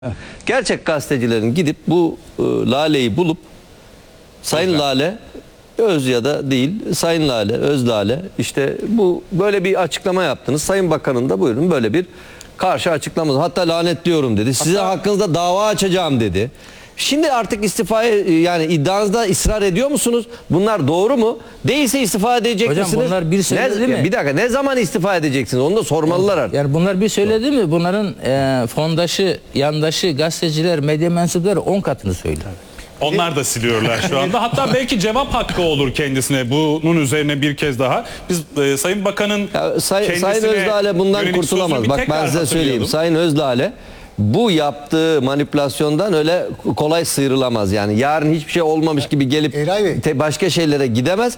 Gerçek gazetecilerin gidip bu Lale'yi bulup Sayın Lale Öz ya da değil Sayın Lale Öz Lale işte bu böyle bir açıklama yaptınız. Sayın Bakan'ın da buyurun böyle bir karşı açıklaması. Hatta lanetliyorum dedi. Size hakkınızda dava açacağım dedi. Şimdi artık istifaya yani iddianızda ısrar ediyor musunuz? Bunlar doğru mu? Değilse istifa edecek Hocam misiniz? bunlar bir söyledi mi? Bir dakika, ne zaman istifa edeceksiniz? Onu da sormalılar artık. Yani bunlar bir söyledi mi? Bunların fondaşı, yandaşı, gazeteciler, medya mensupları 10 katını söylüyor. Onlar da siliyorlar şu anda. Hatta belki cevap hakkı olur kendisine bunun üzerine bir kez daha. Biz Sayın Bakan'ın Sayın Özlale bundan kurtulamaz. Bak ben size söyleyeyim. Sayın Özlale bu yaptığı manipülasyondan öyle kolay sıyrılamaz. Yani yarın hiçbir şey olmamış gibi gelip başka şeylere gidemez.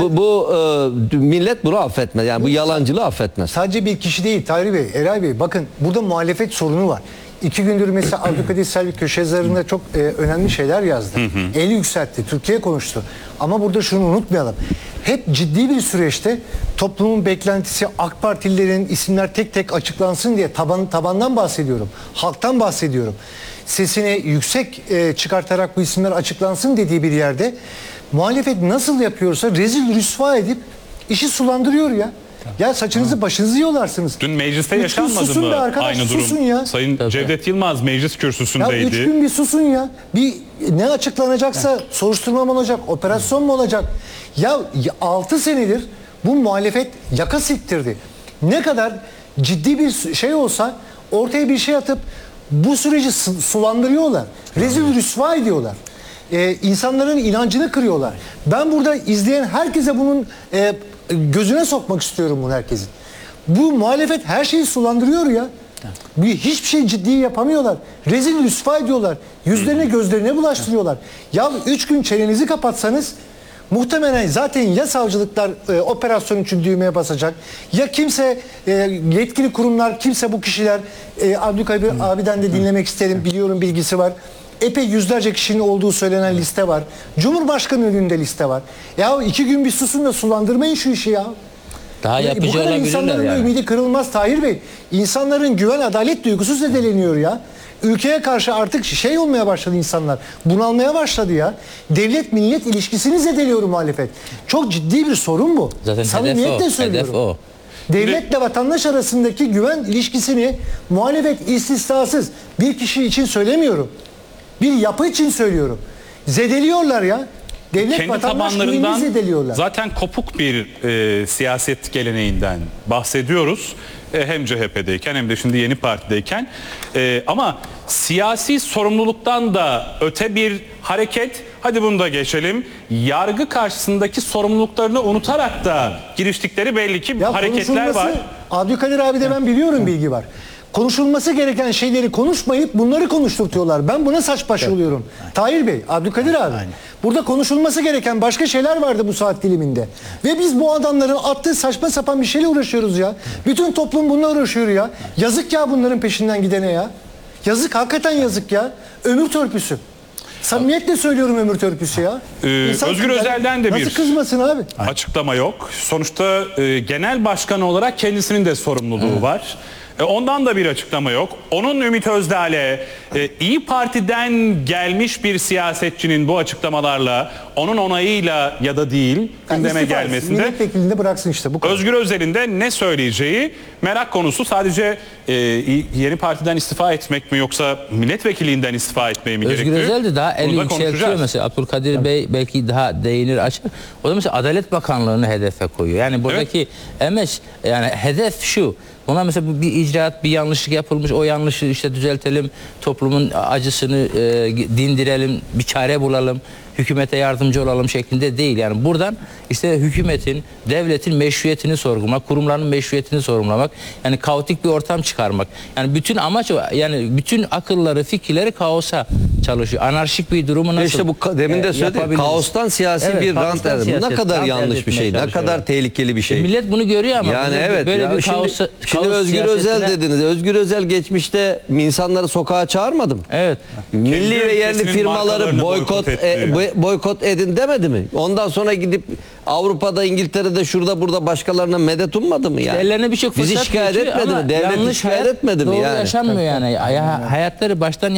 Bu millet bunu affetmez. Yani bu yalancılığı affetmez. Sadece bir kişi değil Tahir Bey, Eray Bey, bakın burada muhalefet sorunu var. 2 gündür mesela Abdülkadir Selvi köşe yazarında çok önemli şeyler yazdı. Eli yükseltti, Türkiye konuştu. Ama burada şunu unutmayalım. Hep ciddi bir süreçte toplumun beklentisi AK Partililerin isimler tek tek açıklansın diye tabandan bahsediyorum. Halktan bahsediyorum. Sesini yüksek çıkartarak bu isimler açıklansın dediği bir yerde muhalefet nasıl yapıyorsa rezil rüsva edip işi sulandırıyor ya. Ya saçınızı başınızı yolarsınız. Dün mecliste yaşanmadı mı aynı durum? Ya. Sayın Cevdet Yılmaz meclis kürsüsündeydi. Ya 3 gün bir susun ya. Bir ne açıklanacaksa soruşturma mı olacak, operasyon mu olacak? Ya 6 senedir bu muhalefet yaka siktirdi. Ne kadar ciddi bir şey olsa ortaya bir şey atıp bu süreci sulandırıyorlar. Rezil rüsva ediyorlar. İnsanların inancını kırıyorlar. Ben burada izleyen herkese bunun gözüne sokmak istiyorum bunu herkesin. Bu muhalefet her şeyi sulandırıyor ya. Hiçbir şey ciddi yapamıyorlar. Rezil rüsva ediyorlar. Yüzlerine gözlerine bulaştırıyorlar. Ya 3 gün çenenizi kapatsanız muhtemelen zaten ya savcılıklar operasyon için düğmeye basacak ya kimse yetkili kurumlar kimse bu kişiler Abdülkadir abiden de dinlemek isterim, biliyorum bilgisi var. Epey yüzlerce kişinin olduğu söylenen liste var. Cumhurbaşkanı önünde liste var. Ya 2 gün bir susun da sulandırmayın şu işi ya. Daha yapıcı bu kadar olabilirler insanların yani. ümidi kırılmaz Tahir Bey. İnsanların güven adalet duygusu zedeleniyor ya. Ülkeye karşı artık şey olmaya başladı insanlar. Bunalmaya başladı ya. Devlet millet ilişkisini zedeliyor muhalefet. Çok ciddi bir sorun bu. Zaten samimiyetle söylüyorum. hedef o. Devletle vatandaş arasındaki güven ilişkisini muhalefet istisnasız bir kişi için söylemiyorum. Bir yapı için söylüyorum. Zedeliyorlar ya. Devlet Kendi vatandaş tabanlarından zedeliyorlar. zaten kopuk bir siyaset geleneğinden bahsediyoruz. Hem CHP'deyken hem de şimdi Yeni Parti'deyken. Ama siyasi sorumluluktan da öte bir hareket, hadi bunu da geçelim. Yargı karşısındaki sorumluluklarını unutarak da giriştikleri belli ki hareketler var. Abdülkadir abi de ben biliyorum bilgi var. Konuşulması gereken şeyleri konuşmayıp bunları konuşturtuyorlar. Ben buna saç baş oluyorum. Tahir Bey, Abdülkadir abi. Burada konuşulması gereken başka şeyler vardı bu saat diliminde. Ve biz bu adamların attığı saçma sapan bir şeyle uğraşıyoruz ya. Bütün toplum bununla uğraşıyor ya. Yazık ya bunların peşinden gidene ya. Yazık, hakikaten yazık ya. Ömür törpüsü. Samimiyetle söylüyorum ömür törpüsü ya. Özgür Özel'den de nasıl kızmasın abi? Açıklama yok. Sonuçta genel başkan olarak kendisinin de sorumluluğu var. Ondan da bir açıklama yok. Onun Ümit Özdağ'le İyi Parti'den gelmiş bir siyasetçinin bu açıklamalarla, onun onayıyla ya da değil gündeme gelmesinde milletvekilinde bıraksın işte bu kadar. Özgür Özel'in de ne söyleyeceği merak konusu. Sadece Yeni Parti'den istifa etmek mi yoksa milletvekilliğinden istifa etmeyi mi gerekiyor? Özgür Özel de daha eli yükseltiyor mesela. Abdülkadir Bey belki daha değinir açar. O da mesela Adalet Bakanlığı'nı hedefe koyuyor. Yani buradaki emeç, yani hedef şu. Ona mesela bir icraat, bir yanlışlık yapılmış, o yanlışı işte düzeltelim, toplumun acısını dindirelim, bir çare bulalım, hükümete yardımcı olalım şeklinde değil. Yani buradan işte hükümetin, devletin meşruiyetini sorgulamak, kurumların meşruiyetini sorgulamak, yani kaotik bir ortam çıkarmak. Yani bütün amaç o, yani bütün akılları, fikirleri kaosa çalışıyor. Anarşik bir durumu nasıl İşte bu demin de söyledim. yapabiliriz? Kaostan siyasi Evet, bir rant kaostan elde. Bu ne siyaset, kadar rant yanlış elde bir şey, etmeye ne kadar çalışıyor. tehlikeli bir şey. Millet bunu görüyor ama Yani bunu evet böyle ya, bir şimdi, kaos, şimdi kaos Özgür Özel siyasetine- dediniz. Özgür Özel geçmişte insanları sokağa çağırmadı mı? Evet. Milli ve yerli ülkesinin firmaları markalarını boykot boykot edin demedi mi? Ondan sonra gidip Avrupa'da, İngiltere'de, şurada burada başkalarına medet ummadı mı yani? Ellerine birçok Bizi fırsat şikayet geçiyor etmedi ama mi? Devlet yanlış şikayet hayat etmedi mi doğru yani? yaşanmıyor yani. Hayatları baştan